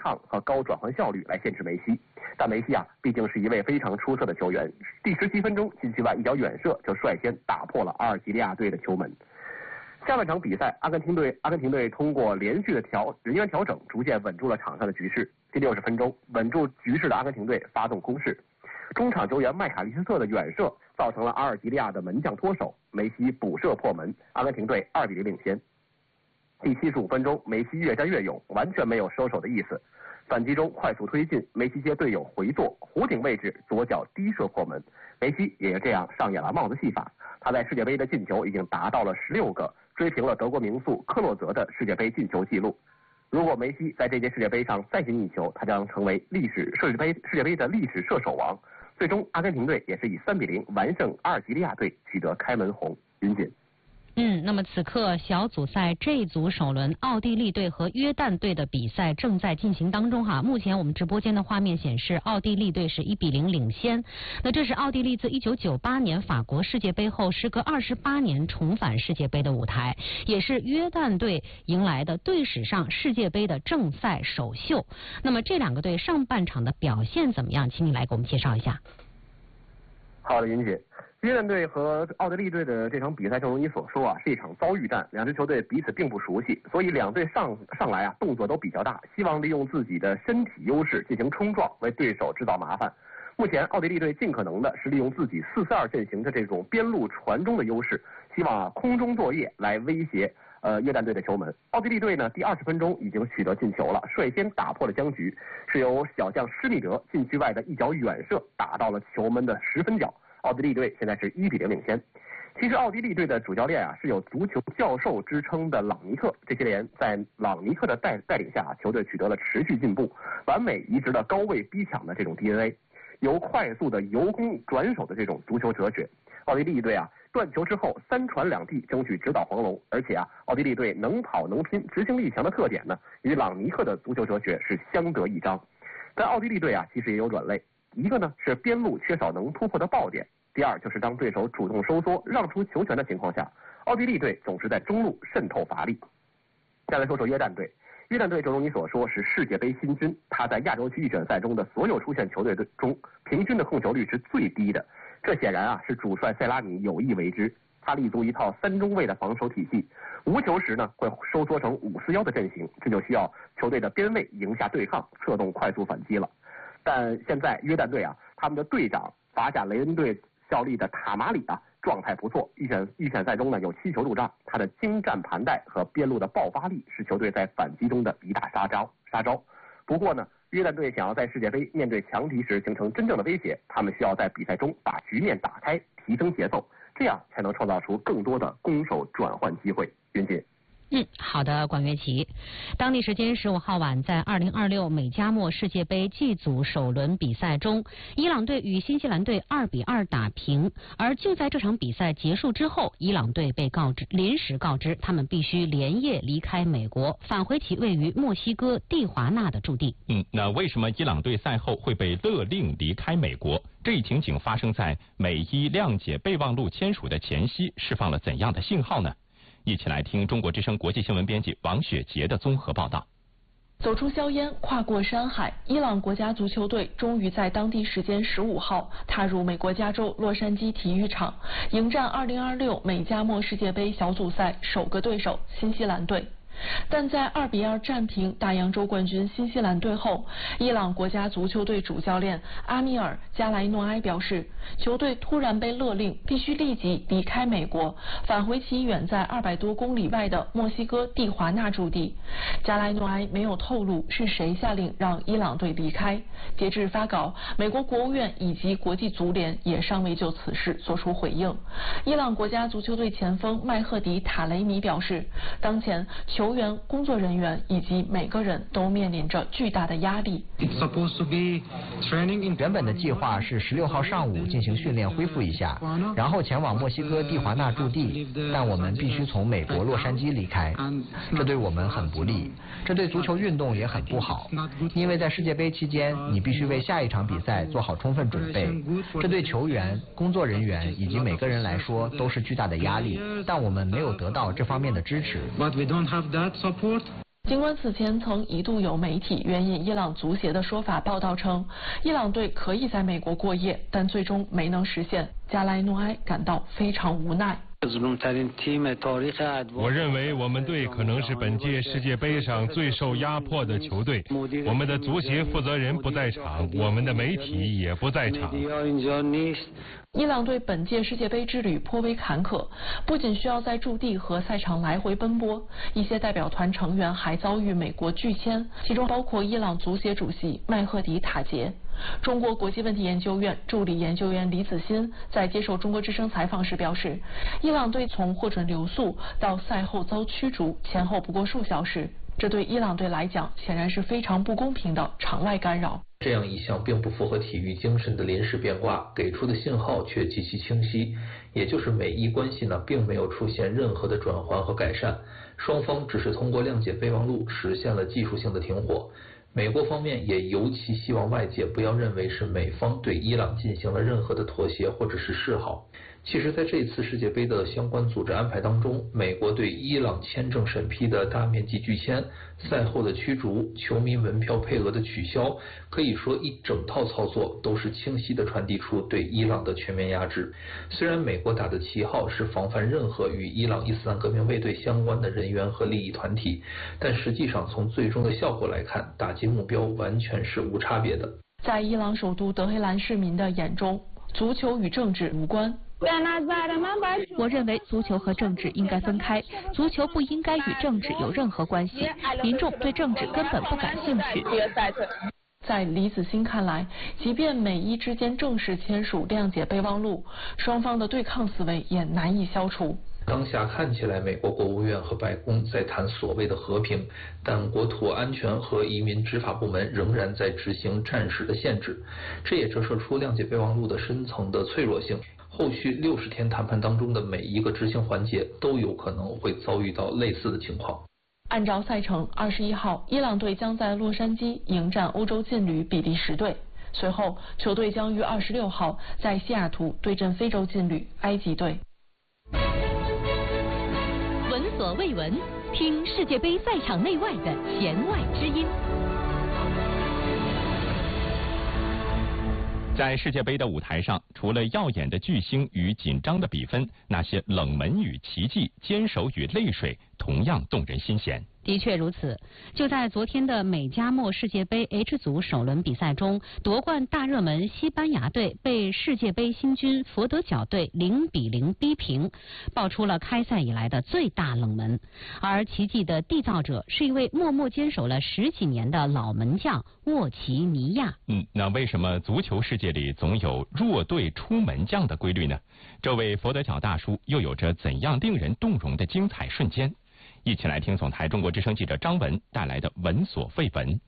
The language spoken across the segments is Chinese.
抗和高转换效率来限制梅西。但梅西毕竟是一位非常出色的球员，第17分钟禁区外一脚远射就率先打破了阿尔及利亚队的球门。下半场比赛，阿根廷队通过连续的人员调整，逐渐稳住了场上的局势。第60分钟，稳住局势的阿根廷队发动攻势，中场球员麦卡利斯特的远射造成了阿尔及利亚的门将脱手，梅西补射破门，阿根廷队2-0领先。第75分钟，梅西越战越勇，完全没有收手的意思。反击中快速推进，梅西接队友回做，弧顶位置左脚低射破门，梅西也这样上演了帽子戏法。他在世界杯的进球已经达到了16个，追平了德国名宿克洛泽的世界杯进球纪录。如果梅西在这届世界杯上再进一球，他将成为世界杯的历史射手王。最终，阿根廷队也是以3-0完胜阿尔及利亚队，取得开门红。云锦。 那么此刻小组赛 J 组首轮，奥地利队和约旦队的比赛正在进行当中哈。目前我们直播间的画面显示，奥地利队是1-0领先。那这是奥地利自1998年法国世界杯后，时隔28年重返世界杯的舞台，也是约旦队迎来的队史上世界杯的正赛首秀。那么这两个队上半场的表现怎么样？请你来给我们介绍一下。 好的，云姐。约旦队和奥地利队的这场比赛，正如你所说是一场遭遇战，两支球队彼此并不熟悉，所以两队上来动作都比较大，希望利用自己的身体优势进行冲撞，为对手制造麻烦。目前奥地利队尽可能的是利用自己4-4-2阵型的这种边路传中的优势，希望空中作业来威胁约旦队的球门。奥地利队呢，第20分钟已经取得进球了，率先打破了僵局，是由小将施密德禁区外的一脚远射打到了球门的10分角。奥地利队现在是1-0领先。其实奥地利队的主教练是有足球教授之称的朗尼克，这些年在朗尼克的带领下，球队取得了持续进步，完美移植了高位逼抢的这种 DNA， 由快速的由攻转守的这种足球哲学。奥地利队断球之后3传2递，争取直捣黄龙，而且奥地利队能跑能拼、执行力强的特点呢，与朗尼克的足球哲学是相得益彰。但奥地利队其实也有软肋，一个呢是边路缺少能突破的爆点。第二就是当对手主动收缩让出球权的情况下，奥地利队总是在中路渗透乏力。再来说说约旦队，约旦队正如你所说是世界杯新军，他在亚洲区预选赛中的所有出线球队中平均的控球率是最低的，这显然是主帅塞拉尼有意为之。他立足一套3中卫的防守体系，无球时呢会收缩成5-4-1的阵型，这就需要球队的边卫赢下对抗，策动快速反击了。但现在约旦队他们的队长法甲雷恩队效力的塔马里状态不错，预选赛中呢有7球入账，他的精湛盘带和边路的爆发力是球队在反击中的一大杀招。不过呢，约旦队想要在世界杯面对强敌时形成真正的威胁，他们需要在比赛中把局面打开，提升节奏，这样才能创造出更多的攻守转换机会。云锦。 好的，管乐琪。当地时间15号晚，在2026美加墨世界杯 G 组首轮比赛中，伊朗队与新西兰队2-2打平。而就在这场比赛结束之后，伊朗队被临时告知，他们必须连夜离开美国，返回其位于墨西哥蒂华纳的驻地。 那为什么伊朗队赛后会被勒令离开美国？这一情景发生在美伊谅解备忘录签署的前夕，释放了怎样的信号呢？一起来听中国之声国际新闻编辑王雪杰的综合报道。 走出硝烟，跨过山海，伊朗国家足球队终于在当地时间15号踏入美国加州洛杉矶体育场，迎战2026美加墨世界杯小组赛首个对手新西兰队。但在2-2战平大洋洲冠军新西兰队后，伊朗国家足球队主教练阿米尔·加莱诺埃表示，球队突然被勒令必须立即离开美国，返回其远在200多公里外的墨西哥蒂华纳驻地。加莱诺埃没有透露是谁下令让伊朗队离开。截至发稿，美国国务院以及国际足联也尚未就此事作出回应。伊朗国家足球队前锋麦赫迪·塔雷米表示，当前球员、工作人员以及每个人都面临着巨大的压力。 原本的计划是16号上午进行训练恢复一下，然后前往墨西哥蒂华纳驻地，但我们必须从美国洛杉矶离开，这对我们很不利，这对足球运动也很不好，因为在世界杯期间你必须为下一场比赛做好充分准备，这对球员、工作人员以及每个人来说都是巨大的压力，但我们没有得到这方面的支持。 尽管此前曾一度有媒体援引伊朗足协的说法报道称，伊朗队可以在美国过夜，但最终没能实现。加莱诺埃感到非常无奈。 我认为我们队可能是本届世界杯上最受压迫的球队。我们的足协负责人不在场，我们的媒体也不在场。 伊朗队本届世界杯之旅颇为坎坷，不仅需要在驻地和赛场来回奔波，一些代表团成员还遭遇美国拒签，其中包括伊朗足协主席麦赫迪塔杰。中国国际问题研究院助理研究员李子欣在接受中国之声采访时表示，伊朗队从获准留宿到赛后遭驱逐前后不过数小时，这对伊朗队来讲显然是非常不公平的场外干扰。 这样一项并不符合体育精神的临时变卦，给出的信号却极其清晰，也就是美伊关系呢并没有出现任何的转圜和改善，双方只是通过谅解备忘录实现了技术性的停火。美国方面也尤其希望外界不要认为是美方对伊朗进行了任何的妥协或者是示好。其实在这次世界杯的相关组织安排当中，美国对伊朗签证审批的大面积拒签、赛后的驱逐、球迷门票配额的取消，可以说一整套操作都是清晰地传递出对伊朗的全面压制。虽然美国打的旗号是防范任何与伊朗伊斯兰革命卫队相关的人员和利益团体，但实际上从最终的效果来看，打击目标完全是无差别的。 在伊朗首都德黑兰市民的眼中，足球与政治无关。 我认为足球和政治应该分开，足球不应该与政治有任何关系，民众对政治根本不感兴趣。 在李子欣看来，即便美伊之间正式签署谅解备忘录，双方的对抗思维也难以消除。 当下看起来美国国务院和白宫在谈所谓的和平，但国土安全和移民执法部门仍然在执行战时的限制，这也折射出谅解备忘录的深层的脆弱性。后续60天谈判当中的每一个执行环节都有可能会遭遇到类似的情况。 按照赛程，21号伊朗队将在洛杉矶迎战欧洲劲旅比利时队，随后球队将于26号在西雅图对阵非洲劲旅埃及队。 闻所未闻，听世界杯赛场内外的弦外之音。 在世界杯的舞台上，除了耀眼的巨星与紧张的比分，那些冷门与奇迹、坚守与泪水，同样动人心弦。 的确如此，就在昨天的美加墨世界杯 H 组首轮比赛中，夺冠大热门西班牙队被世界杯新军佛得角队0-0逼平，爆出了开赛以来的最大冷门。而奇迹的缔造者是一位默默坚守了10几年的老门将沃奇尼亚。 那为什么足球世界里总有弱队出门将的规律呢？这位佛得角大叔又有着怎样令人动容的精彩瞬间？一起来听总台中国之声记者张文带来的闻所未闻。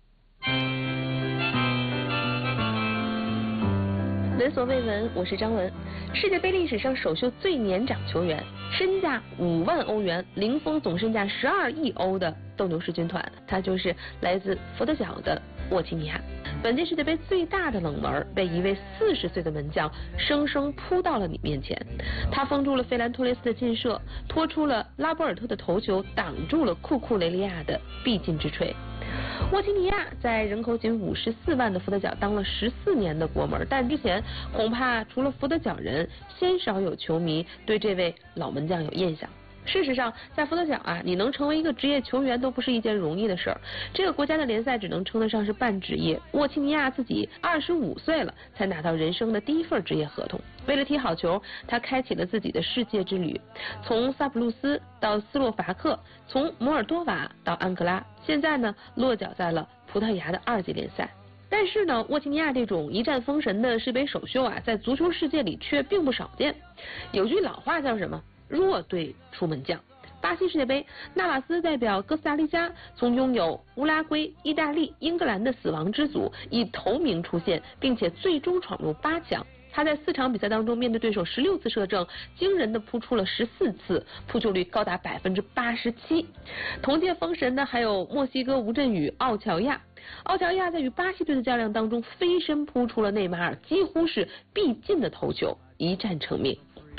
闻所未闻，我是张文。世界杯历史上首秀最年长球员，身价5万欧元，零封总身价12亿欧的斗牛士军团，他就是来自佛得角的沃奇尼亚。本届世界杯最大的冷门被一位40岁的门将生生扑到了你面前，他封住了费兰托雷斯的劲射，拖出了拉波尔特的头球，挡住了库库雷利亚的必进之锤。沃奇尼亚在人口仅54万的佛得角当了14年的国门，但之前恐怕除了佛得角人，鲜少有球迷对这位老门将有印象。事实上，在佛得角你能成为一个职业球员都不是一件容易的事儿。这个国家的联赛只能称得上是半职业。沃奇尼亚自己25岁了，才拿到人生的第一份职业合同。为了踢好球，他开启了自己的世界之旅，从萨普鲁斯到斯洛伐克，从摩尔多瓦到安哥拉，现在呢落脚在了葡萄牙的2级联赛。但是呢，沃奇尼亚这种一战封神的世界杯首秀在足球世界里却并不少见。有句老话叫什么？弱队出门将。巴西世界杯，纳瓦斯代表哥斯达黎加从拥有乌拉圭、意大利、英格兰的死亡之组以头名出现，并且最终闯入8强。他在4场比赛当中面对对手16次射正，惊人的扑出了14次，扑救率高达87%。同届封神的还有墨西哥吴镇宇、奥乔亚。奥乔亚在与巴西队的较量当中飞身扑出了内马尔几乎是必进的头球，一战成名。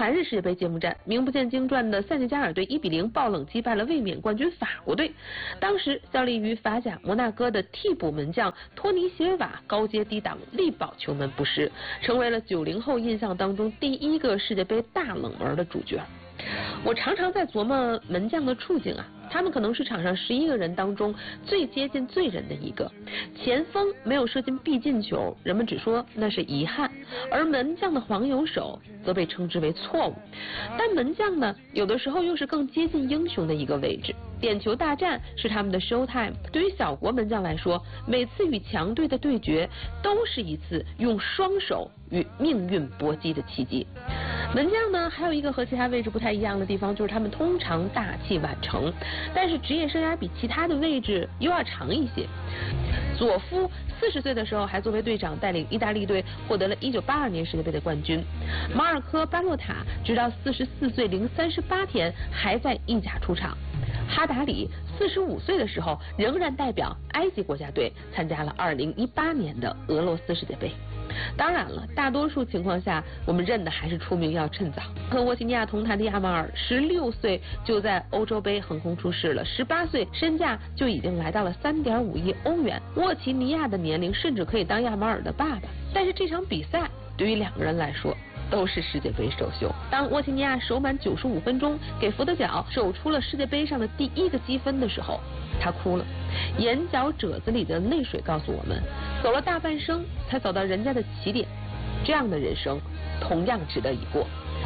还是世界杯揭幕战，名不见经传的塞内加尔队1-0爆冷击败了卫冕冠军法国队。当时效力于法甲摩纳哥的替补门将托尼·席尔瓦高阶低挡力保球门不失，成为了90后印象当中第一个世界杯大冷门的主角。我常常在琢磨门将的处境啊，他们可能是场上11个人当中最接近罪人的一个。前锋没有射进必进球，人们只说那是遗憾，而门将的黄油手则被称之为错误。但门将呢，有的时候又是更接近英雄的一个位置。点球大战是他们的 show time， 对于小国门将来说，每次与强队的对决都是一次用双手与命运搏击的契机。门将呢，还有一个和其他位置不太一样的地方，就是他们通常大器晚成，但是职业生涯比其他的位置又要长一些。佐夫40岁的时候还作为队长带领意大利队获得了1982年世界杯的冠军。马尔科·巴洛塔直到44岁零38天还在意甲出场。哈达里45岁的时候仍然代表埃及国家队参加了2018年的俄罗斯世界杯。当然了，大多数情况下我们认的还是出名要趁早。和沃齐尼亚同台的亚马尔16岁就在欧洲杯横空出世了，18岁身价就已经来到了3.5亿欧元。沃齐尼亚的年龄甚至可以当亚马尔的爸爸。但是这场比赛对于两个人来说都是世界杯首秀。当沃齐尼亚守满95分钟，给福德角守出了世界杯上的第1个积分的时候，他哭了，眼角褶子里的泪水告诉我们，走了大半生才走到人家的起点，这样的人生同样值得一过。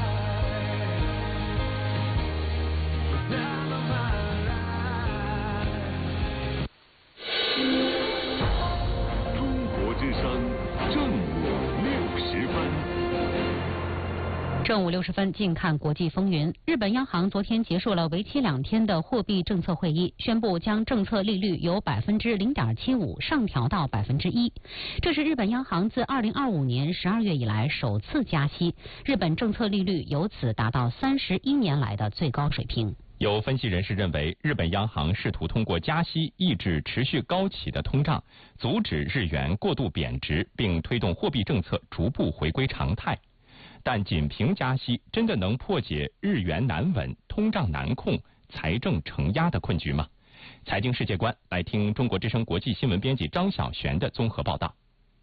中国之声正午60分。 正午60分，近看国际风云。日本央行昨天结束了为期2天的货币政策会议，宣布将政策利率由0.75%上调到1%。这是日本央行自2025年12月以来首次加息，日本政策利率由此达到31年来的最高水平。 有分析人士认为，日本央行试图通过加息抑制持续高企的通胀，阻止日元过度贬值，并推动货币政策逐步回归常态。但仅凭加息真的能破解日元难稳、通胀难控、财政承压的困局吗？财经世界观，来听中国之声国际新闻编辑张晓璇的综合报道。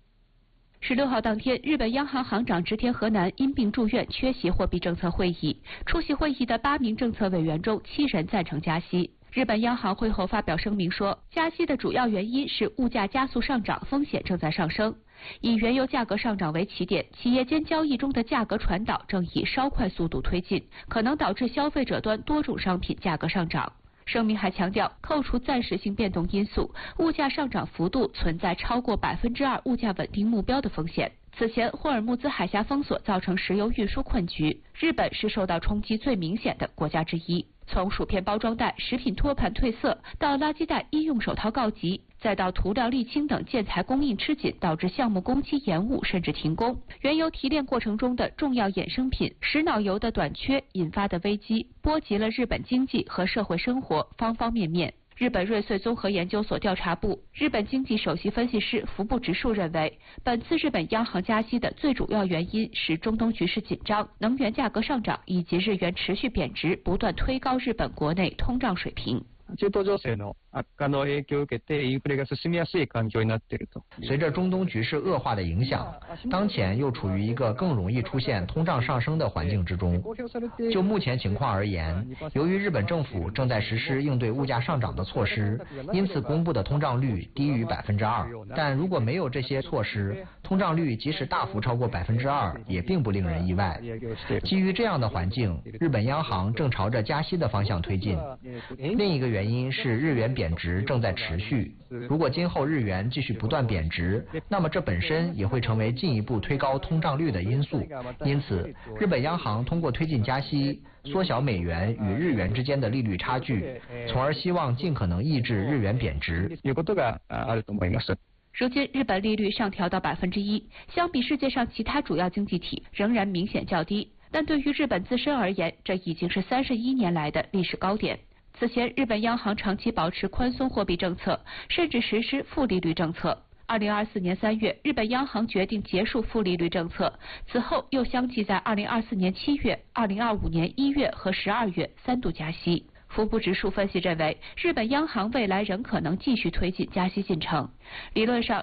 16号当天，日本央行行长植田和男因病住院，缺席货币政策会议。出席会议的8名政策委员中，7人赞成加息。日本央行会后发表声明说，加息的主要原因是物价加速上涨，风险正在上升。以原油价格上涨为起点，企业间交易中的价格传导正以稍快速度推进，可能导致消费者端多种商品价格上涨。声明还强调，扣除暂时性变动因素，物价上涨幅度存在超过2%物价稳定目标的风险。此前，霍尔木兹海峡封锁造成石油运输困局，日本是受到冲击最明显的国家之一。从薯片包装袋、食品托盘褪色，到垃圾袋医用手套告急，再到涂料、沥青等建材供应吃紧，导致项目工期延误甚至停工。原油提炼过程中的重要衍生品石脑油的短缺引发的危机，波及了日本经济和社会生活方方面面。日本瑞穗综合研究所调查部日本经济首席分析师服部直树认为，本次日本央行加息的最主要原因是中东局势紧张、能源价格上涨以及日元持续贬值，不断推高日本国内通胀水平。 中東情勢の悪化の影響を受けてインフレが進みやすい環境になっていると。 随着中东局势恶化的影响，当前又处于一个更容易出现通胀上升的环境之中。就目前情况而言，由于日本政府正在实施应对物价上涨的措施，因此公布的通胀率低于2%。但如果没有这些措施，通胀率即使大幅超过2%，也并不令人意外。基于这样的环境，日本央行正朝着加息的方向推进。另一个原因是日元贬值正在持续，如果今后日元继续不断贬值，那么这本身也会成为进一步推高通胀率的因素。因此，日本央行通过推进加息，缩小美元与日元之间的利率差距，从而希望尽可能抑制日元贬值。 如今日本利率上调到1%，相比世界上其他主要经济体仍然明显较低，但对于日本自身而言，这已经是31年来的历史高点。此前，日本央行长期保持宽松货币政策，甚至实施负利率政策。 2024年3月，日本央行决定结束负利率政策，此后又相继在2024年7月、2025年1月和12月3度加息。福布指数分析认为，日本央行未来仍可能继续推进加息进程。理论上，